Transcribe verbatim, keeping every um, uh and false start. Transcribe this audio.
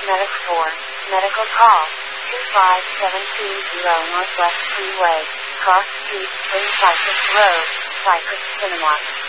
Medic four, medical call, two five seven two zero Northwest Freeway, Cross Street, Spring Cypress Road, Cypress Cinema.